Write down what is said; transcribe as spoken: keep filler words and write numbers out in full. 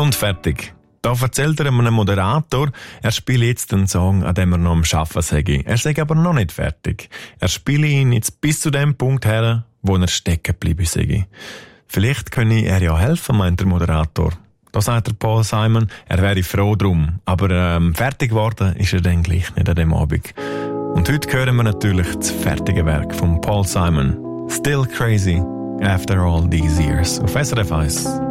Und fertig. Da erzählt er einem Moderator, er spiele jetzt einen Song, an dem er noch am Arbeiten sei. Er sei aber noch nicht fertig. Er spiele ihn jetzt bis zu dem Punkt her, wo er stecken geblieben sei. Vielleicht könne er ja helfen, meint der Moderator. Da sagt der Paul Simon, er wäre froh drum. Aber ähm, fertig geworden ist er dann gleich nicht an dem Abend. Und heute hören wir natürlich das fertige Werk von Paul Simon. Still Crazy, After All These Years. Auf S R F eins.